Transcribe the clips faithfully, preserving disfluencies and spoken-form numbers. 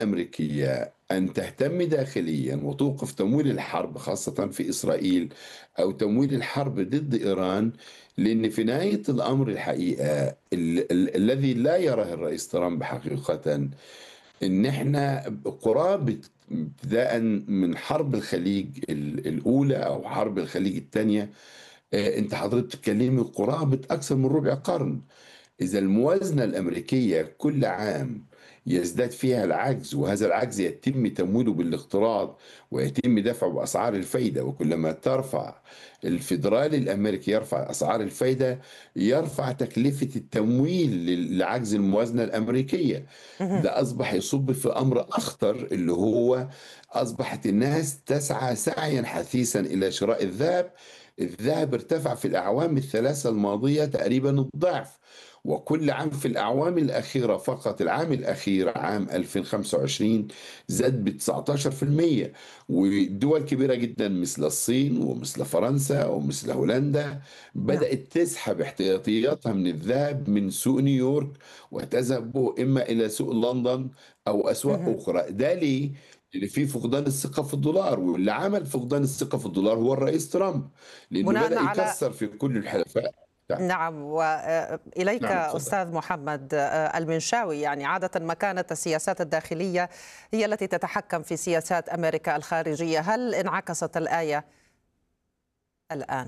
الأمريكية أن تهتم داخليا وتوقف تمويل الحرب خاصة في إسرائيل أو تمويل الحرب ضد إيران، لأن في نهاية الأمر الحقيقة ال- ال- الذي لا يراه الرئيس ترامب حقيقة إن إحنا قرابة ابتداء من حرب الخليج ال- الأولى أو حرب الخليج الثانية. آه، أنت حضرتك بتتكلمي قرابة أكثر من ربع قرن. إذا الموازنة الأمريكية كل عام يزداد فيها العجز، وهذا العجز يتم تمويله بالاقتراض ويتم دفعه بأسعار الفايدة، وكلما ترفع الفيدرالي الأمريكي يرفع أسعار الفايدة يرفع تكلفة التمويل لعجز الموازنة الأمريكية. مهم. ده أصبح يصب في أمر أخطر، اللي هو أصبحت الناس تسعى سعيا حثيثا إلى شراء الذهب. الذهب ارتفع في الأعوام الثلاثة الماضية تقريبا الضعف، وكل عام في الأعوام الأخيرة، فقط العام الأخير عام ألفين وخمسة وعشرين زاد ب تسعة عشر في المية. ودول كبيرة جدا مثل الصين ومثل فرنسا ومثل هولندا نعم. بدأت تسحب احتياطياتها من الذهب من سوق نيويورك وتذهب به إما إلى سوق لندن أو أسواق مهم. أخرى. ده ليه؟ اللي فيه فقدان الثقة في الدولار، واللي عمل فقدان الثقة في الدولار هو الرئيس ترامب، لأنه بناء بدأ على يكسر في كل الحلفاء بتاعته. نعم، وإليك نعم اتفضل. أستاذ محمد المنشاوي، يعني عادة ما كانت السياسات الداخلية هي التي تتحكم في سياسات أمريكا الخارجية، هل انعكست الآية الآن؟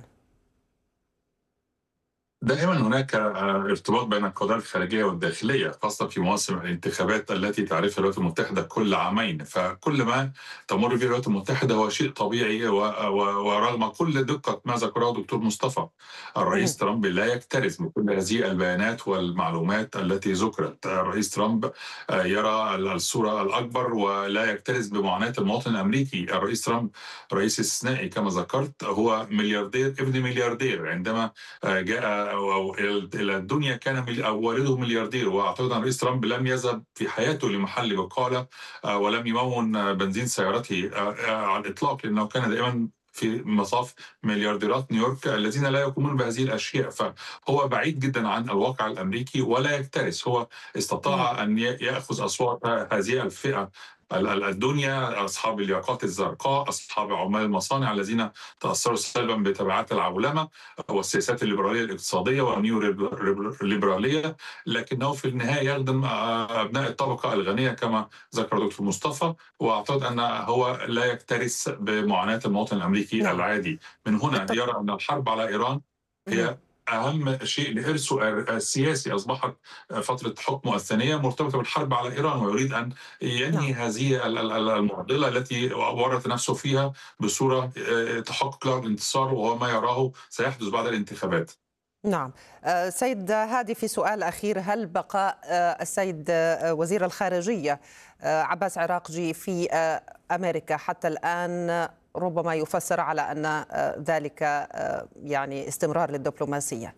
دائما هناك آه، ارتباط بين القضايا الخارجيه والداخليه، خاصه في مواسم الانتخابات التي تعرفها الولايات المتحده كل عامين. فكل ما تمر به الولايات المتحده هو شيء طبيعي، و- و- ورغم كل دقه ما ذكره دكتور مصطفى، الرئيس مهم. ترامب لا يكترث بكل هذه البيانات والمعلومات التي ذكرت. الرئيس ترامب آه، يرى الصوره الاكبر ولا يكترث بمعاناه المواطن الامريكي. الرئيس ترامب رئيس استثنائي كما ذكرت، هو ملياردير ابن ملياردير. عندما جاء أو أو إلى الدنيا كان مل- أو والده ملياردير، وأعتقد أن رئيس ترامب لم يذهب في حياته لمحل بقالة آه، ولم يمون آه، بنزين سيارته آه، آه، على الإطلاق، لأنه كان دائما في مصاف مليارديرات نيويورك الذين لا يقومون بهذه الأشياء. فهو بعيد جدا عن الواقع الأمريكي ولا يكترث. هو مهم. استطاع أن ي- يأخذ أصوات هذه الفئة ال- ال- الدنيا، أصحاب الياقات الزرقاء، أصحاب عمال المصانع الذين تأثروا سلبا بتبعات العولمة والسياسات الليبرالية الاقتصادية والنيو ليبرالية، لكنه في النهاية يخدم آه، أبناء الطبقة الغنية كما ذكر دكتور مصطفى. وأعتقد أن هو لا يكترث بمعاناة المواطن الأمريكي نعم. العادي. من هنا بالت... يرى أن الحرب على إيران مهم. هي أهم شيء لإرثه السياسي. أصبحت فترة حكمه الثانية مرتبطة بالحرب على إيران، ويريد أن نعم. ينهي هذه ال- ال- المعضلة التي ورط نفسه فيها بصورة آه، تحقق له الانتصار، وهو ما يراه سيحدث بعد الانتخابات. نعم. آه، سيد هادي، في سؤال أخير، هل بقاء آه، السيد آه، وزير الخارجية آه، عباس عراقجي في آه، أمريكا حتى الآن آه، ربما يفسر على أن آه، ذلك آه، يعني استمرار للدبلوماسية؟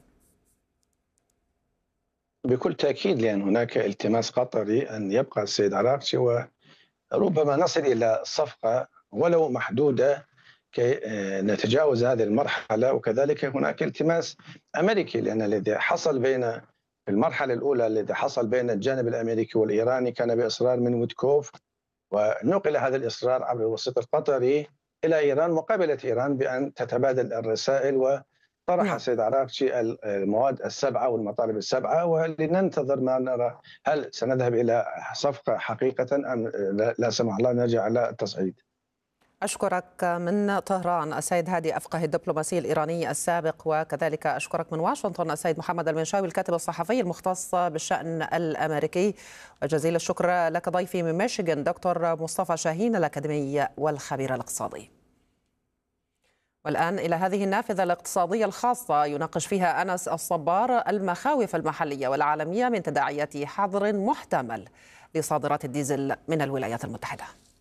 بكل تأكيد، لأن هناك التماس قطري أن يبقى السيد عراقجي، وربما نصل إلى صفقة ولو محدودة كي آه، نتجاوز هذه المرحلة. وكذلك هناك التماس أمريكي، لأن الذي حصل بين في المرحلة الأولى الذي حصل بين الجانب الأمريكي والإيراني كان بإصرار من ويتكوف، ونقل هذا الإصرار عبر الوسيط القطري إلى إيران مقابلة إيران بأن تتبادل الرسائل. وطرح نعم. السيد عراقجي المواد السبعة والمطالب السبعة، ولننتظر ما نرى هل سنذهب إلى صفقة حقيقة أم لا سمح الله نرجع على التصعيد. أشكرك من طهران السيد هادي أفقه الدبلوماسي الإيراني السابق، وكذلك أشكرك من واشنطن السيد محمد المنشاوي الكاتب الصحفي المختص بالشأن الأمريكي. وجزيل الشكر لك ضيفي من ميشيغان دكتور مصطفى شاهين الأكاديمي والخبير الاقتصادي. والآن إلى هذه النافذة الاقتصادية الخاصة يناقش فيها أنس الصبار المخاوف المحلية والعالمية من تداعيات حظر محتمل لصادرات الديزل من الولايات المتحدة.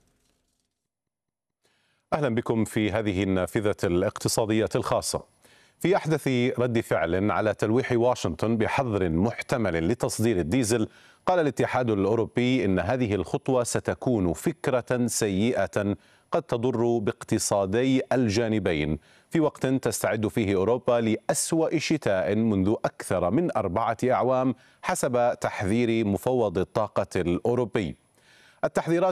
أهلا بكم في هذه النافذة الاقتصادية الخاصة. في أحدث رد فعل على تلويح واشنطن بحظر محتمل لتصدير الديزل، قال الاتحاد الأوروبي إن هذه الخطوة ستكون فكرة سيئة قد تضر باقتصادي الجانبين في وقت تستعد فيه أوروبا لأسوأ شتاء منذ أكثر من أربعة أعوام حسب تحذير مفوض الطاقة الأوروبي. التحذيرات